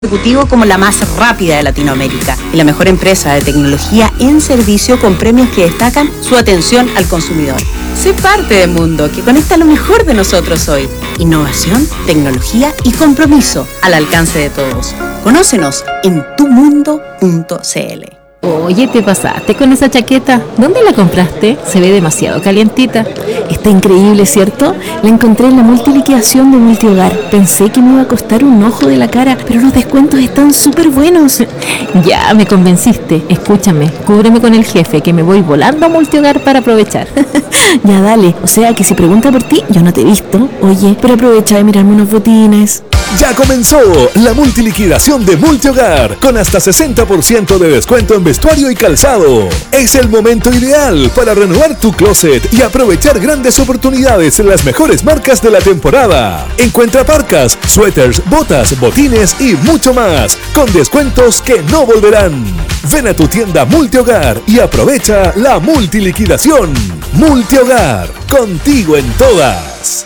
Ejecutivo como la más rápida de Latinoamérica y la mejor empresa de tecnología en servicio con premios que destacan su atención al consumidor. Sé parte del mundo que conecta lo mejor de nosotros hoy. Innovación, tecnología y compromiso al alcance de todos. Conócenos en tumundo.cl. Oye, te pasaste con esa chaqueta. ¿Dónde la compraste? Se ve demasiado calientita. Está increíble, ¿cierto? La encontré en la multiliquidación de Multihogar. Pensé que me iba a costar un ojo de la cara, pero los descuentos están súper buenos. Ya, me convenciste. Escúchame, cúbreme con el jefe, que me voy volando a Multihogar para aprovechar. Ya, dale. O sea, que si pregunta por ti, yo no te he visto. Oye, pero aprovecha de mirarme unos botines. Ya comenzó la multiliquidación de Multihogar con hasta 60% de descuento en vestuario y calzado. Es el momento ideal para renovar tu closet y aprovechar grandes oportunidades en las mejores marcas de la temporada. Encuentra parcas, suéteres, botas, botines y mucho más con descuentos que no volverán. Ven a tu tienda Multihogar y aprovecha la multiliquidación. Multihogar, contigo en todas.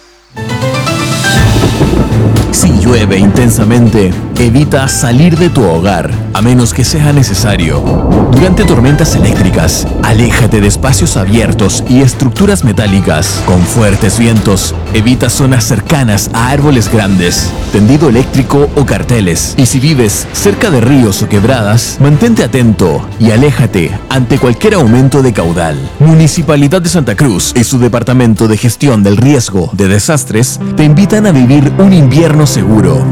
Si llueve intensamente, evita salir de tu hogar, a menos que sea necesario. Durante tormentas eléctricas, aléjate de espacios abiertos y estructuras metálicas. Con fuertes vientos, evita zonas cercanas a árboles grandes, tendido eléctrico o carteles. Y si vives cerca de ríos o quebradas, mantente atento y aléjate ante cualquier aumento de caudal. Municipalidad de Santa Cruz y su Departamento de Gestión del Riesgo de Desastres te invitan a vivir un invierno seguro.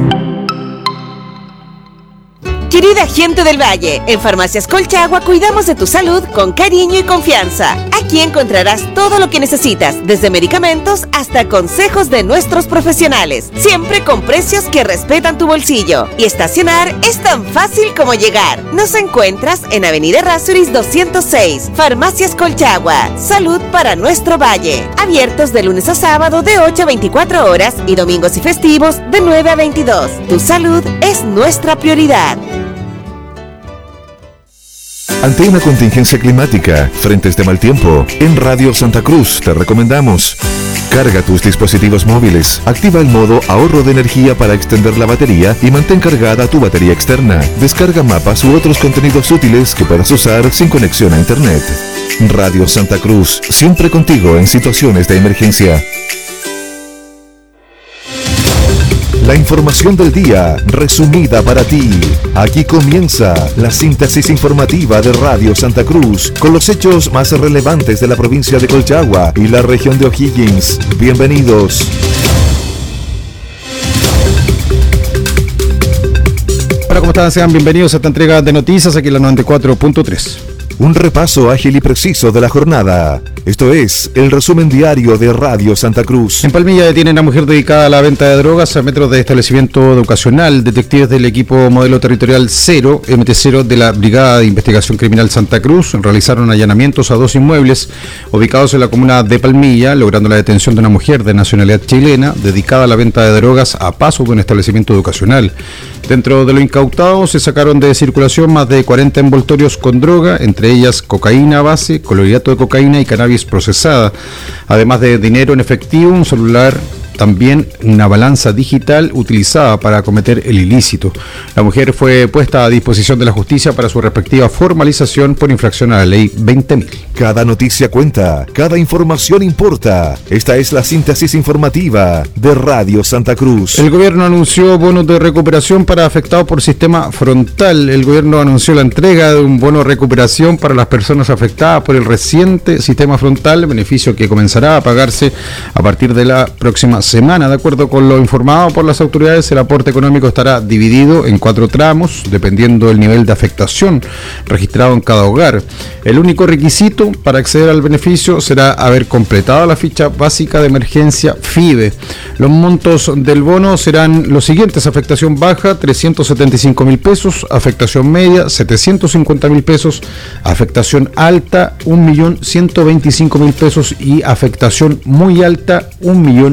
Querida gente del Valle, en Farmacias Colchagua cuidamos de tu salud con cariño y confianza. Aquí encontrarás todo lo que necesitas, desde medicamentos hasta consejos de nuestros profesionales, siempre con precios que respetan tu bolsillo. Y estacionar es tan fácil como llegar. Nos encuentras en Avenida Errázuriz 206, Farmacias Colchagua. Salud para nuestro Valle. Abiertos de lunes a sábado de 8 a 24 horas y domingos y festivos de 9 a 22. Tu salud es nuestra prioridad. Ante una contingencia climática, frentes de mal tiempo, en Radio Santa Cruz te recomendamos: carga tus dispositivos móviles, activa el modo ahorro de energía para extender la batería y mantén cargada tu batería externa. Descarga mapas u otros contenidos útiles que puedas usar sin conexión a internet. Radio Santa Cruz, siempre contigo en situaciones de emergencia. La información del día, resumida para ti. Aquí comienza la síntesis informativa de Radio Santa Cruz, con los hechos más relevantes de la provincia de Colchagua y la región de O'Higgins. Bienvenidos. Hola, ¿cómo están? Sean bienvenidos a esta entrega de noticias aquí en la 94.3. Un repaso ágil y preciso de la jornada. Esto es el resumen diario de Radio Santa Cruz. En Palmilla detienen a mujer dedicada a la venta de drogas a metros de establecimiento educacional. Detectives del equipo modelo territorial 0, MT0 de la Brigada de Investigación Criminal Santa Cruz realizaron allanamientos a 2 inmuebles ubicados en la comuna de Palmilla, logrando la detención de una mujer de nacionalidad chilena dedicada a la venta de drogas a paso de un establecimiento educacional. Dentro de lo incautado se sacaron de circulación más de 40 envoltorios con droga, entre ellas cocaína base, clorhidrato de cocaína y cannabis procesada, además de dinero en efectivo, un celular, también una balanza digital utilizada para cometer el ilícito. La mujer fue puesta a disposición de la justicia para su respectiva formalización por infracción a la ley 20.000. Cada noticia cuenta, cada información importa. Esta es la síntesis informativa de Radio Santa Cruz. El gobierno anunció bonos de recuperación para afectados por sistema frontal. El gobierno anunció la entrega de un bono de recuperación para las personas afectadas por el reciente sistema frontal, beneficio que comenzará a pagarse a partir de la próxima semana. De acuerdo con lo informado por las autoridades, el aporte económico estará dividido en 4 tramos, dependiendo del nivel de afectación registrado en cada hogar. El único requisito para acceder al beneficio será haber completado la ficha básica de emergencia FIBE. Los montos del bono serán los siguientes: afectación baja, 375.000 pesos, afectación media, 750.000 pesos, afectación alta, 1.125.000 pesos y afectación muy alta, 1.500.000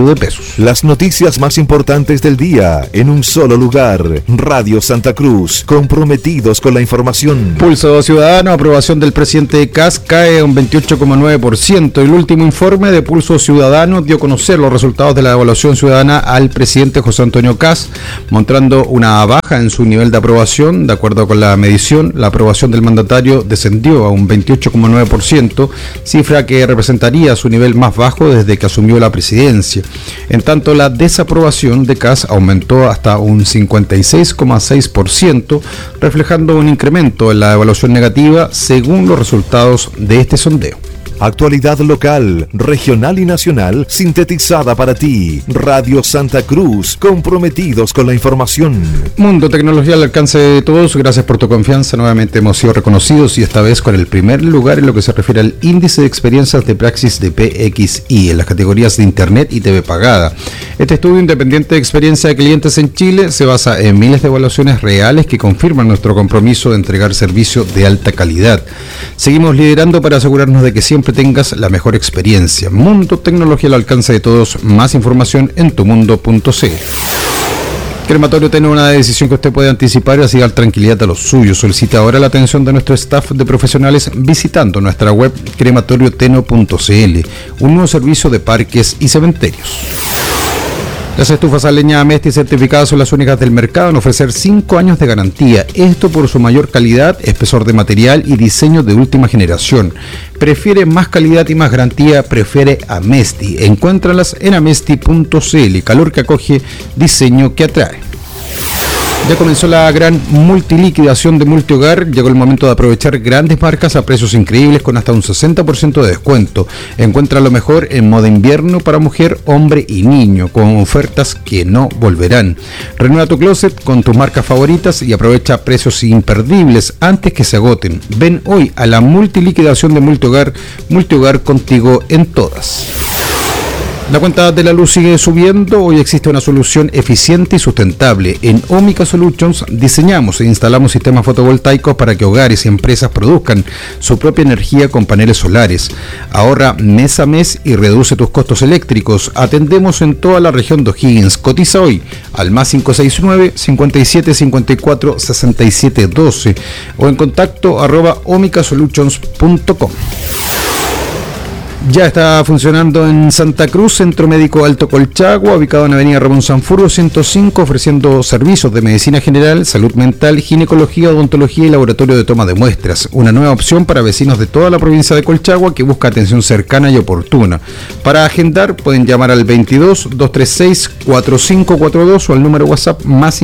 envío de pesos. Las noticias más importantes del día en un solo lugar. Radio Santa Cruz, comprometidos con la información. Pulso Ciudadano, aprobación del presidente Kast cae a un 28,9%. El último informe de Pulso Ciudadano dio a conocer los resultados de la evaluación ciudadana al presidente José Antonio Kast, mostrando una baja en su nivel de aprobación. De acuerdo con la medición, la aprobación del mandatario descendió a un 28,9%, cifra que representaría su nivel más bajo desde que asumió la presidencia. En tanto, la desaprobación de Kast aumentó hasta un 56,6%, reflejando un incremento en la evaluación negativa según los resultados de este sondeo. Actualidad local, regional y nacional, sintetizada para ti. Radio Santa Cruz, comprometidos con la información. Mundo Tecnología al alcance de todos. Gracias por tu confianza. Nuevamente hemos sido reconocidos y esta vez con el primer lugar en lo que se refiere al índice de experiencias de praxis de PXI en las categorías de Internet y TV pagada. Este estudio independiente de experiencia de clientes en Chile se basa en miles de evaluaciones reales que confirman nuestro compromiso de entregar servicio de alta calidad. Seguimos liderando para asegurarnos de que siempre tengas la mejor experiencia. Mundo Tecnología al alcance de todos. Más información en tumundo.cl. Crematorio Teno, una decisión que usted puede anticipar y así dar tranquilidad a los suyos. Solicita ahora la atención de nuestro staff de profesionales visitando nuestra web crematorioteno.cl, un nuevo servicio de parques y cementerios. Las estufas a leña Amesti certificadas son las únicas del mercado en ofrecer 5 años de garantía. Esto por su mayor calidad, espesor de material y diseño de última generación. Prefiere más calidad y más garantía, prefiere Amesti. Encuéntralas en amesti.cl. Calor que acoge, diseño que atrae. Ya comenzó la gran multiliquidación de Multihogar. Llegó el momento de aprovechar grandes marcas a precios increíbles con hasta un 60% de descuento. Encuentra lo mejor en moda invierno para mujer, hombre y niño, con ofertas que no volverán. Renueva tu closet con tus marcas favoritas y aprovecha precios imperdibles antes que se agoten. Ven hoy a la multiliquidación de Multihogar. Multihogar, contigo en todas. La cuenta de la luz sigue subiendo. Hoy existe una solución eficiente y sustentable. En Omica Solutions diseñamos e instalamos sistemas fotovoltaicos para que hogares y empresas produzcan su propia energía con paneles solares. Ahorra mes a mes y reduce tus costos eléctricos. Atendemos en toda la región de O'Higgins. Cotiza hoy al más 569-5754-6712 o en contacto @omicasolutions.com. Ya está funcionando en Santa Cruz, Centro Médico Alto Colchagua, ubicado en Avenida Ramón Sanfurgo 105, ofreciendo servicios de medicina general, salud mental, ginecología, odontología y laboratorio de toma de muestras. Una nueva opción para vecinos de toda la provincia de Colchagua que busca atención cercana y oportuna. Para agendar pueden llamar al 22-236-4542 o al número WhatsApp más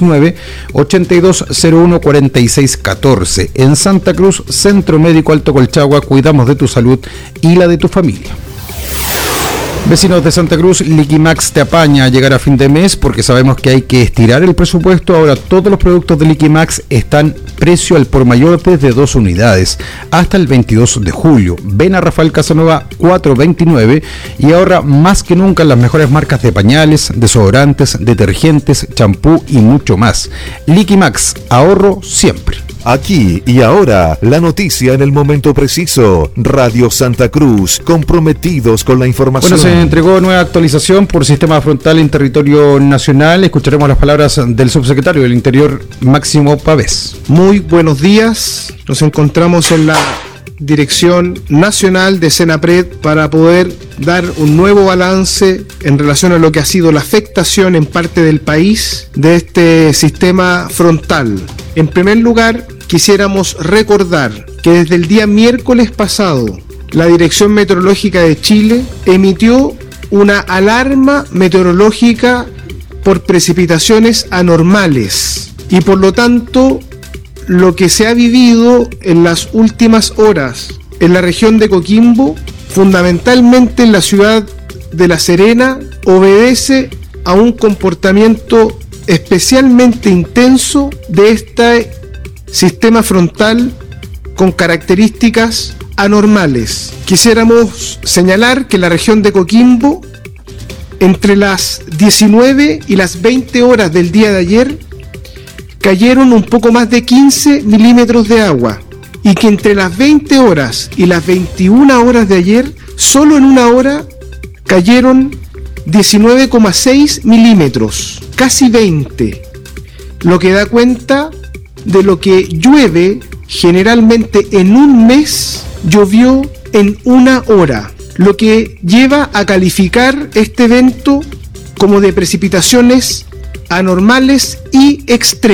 569-8201-4614. En Santa Cruz, Centro Médico Alto Colchagua, cuidamos de tu salud y la de tu familia. Vecinos de Santa Cruz, Liquimax te apaña a llegar a fin de mes porque sabemos que hay que estirar el presupuesto. Ahora todos los productos de Liquimax están precio al por mayor desde 2 unidades hasta el 22 de julio. Ven a Rafael Casanova 429 y ahorra más que nunca en las mejores marcas de pañales, desodorantes, detergentes, champú y mucho más. Liquimax, ahorro siempre. Aquí y ahora, la noticia en el momento preciso. Radio Santa Cruz, comprometidos con la información. Bueno, se entregó nueva actualización por sistema frontal en territorio nacional. Escucharemos las palabras del subsecretario del Interior, Máximo Pavés. Muy buenos días. Nos encontramos en la Dirección Nacional de Senapred para poder dar un nuevo balance en relación a lo que ha sido la afectación en parte del país de este sistema frontal. En primer lugar, quisiéramos recordar que desde el día miércoles pasado, la Dirección Meteorológica de Chile emitió una alarma meteorológica por precipitaciones anormales y por lo tanto lo que se ha vivido en las últimas horas en la región de Coquimbo, fundamentalmente en la ciudad de La Serena, obedece a un comportamiento especialmente intenso de este sistema frontal con características anormales. Quisiéramos señalar que en la región de Coquimbo, entre las 19 y las 20 horas del día de ayer, cayeron un poco más de 15 milímetros de agua, y que entre las 20 horas y las 21 horas de ayer, solo en una hora, cayeron 19,6 milímetros, casi 20, lo que da cuenta de lo que llueve generalmente en un mes, llovió en una hora, lo que lleva a calificar este evento como de precipitaciones anormales y extremas.